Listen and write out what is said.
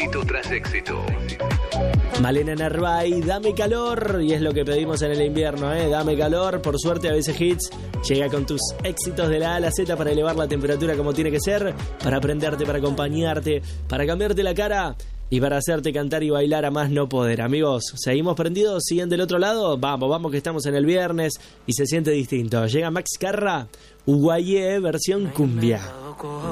Éxito tras éxito. Malena Narváez, Dame Calor, y es lo que pedimos en el invierno, Dame Calor. Por suerte, ABC Hits llega con tus éxitos de la A a la Z para elevar la temperatura como tiene que ser, para aprenderte, para acompañarte, para cambiarte la cara y para hacerte cantar y bailar a más no poder. Amigos, ¿seguimos prendidos? ¿Siguen del otro lado? Vamos que estamos en el viernes y se siente distinto. Llega Max Carra, Uguayé, versión cumbia.